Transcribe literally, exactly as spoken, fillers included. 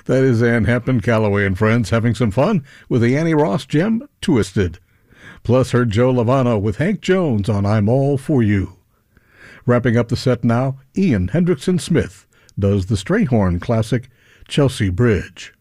That is Ann Hepton Calloway and friends having some fun with the Annie Ross gem, Twisted. Plus heard Joe Lovano with Hank Jones on I'm All For You. Wrapping up the set now, Ian Hendrickson Smith does the Strayhorn classic, Chelsea Bridge.